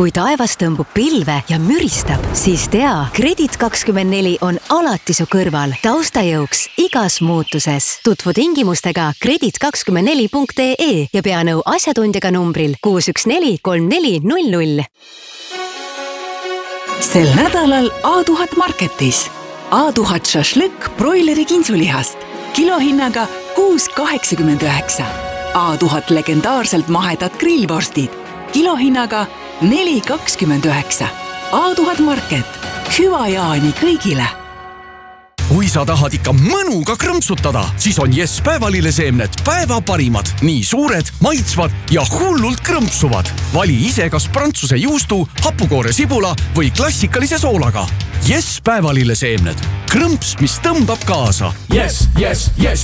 Kui taevas tõmbub pilve ja müristab, siis tea, Kredit24 on alati su kõrval, taustajõuks igas muutuses. Tutvu tingimustega kredit24.ee ja pea nõu asjatundjaga numbril 6143400. Sel nädalal A1000 Marketis. A1000 šašlõkk broileri kintsulihast. Kilohinnaga 6,89. A1000 legendaarselt mahedad grillvorstid. Kilohinnaga 4,29. A1000 Market. Hüva jaani kõigile! Kui sa tahad ikka mõnuga krõmpsutada, siis on Yes päevalilleseemned päeva parimad. Nii suured, maitsvad ja hullult krõmpsuvad. Vali ise kas prantsuse juustu, hapukoore sibula või klassikalise soolaga. Yes päevalilleseemned. Krõmps, mis tõmbab kaasa. Yes, yes, yes.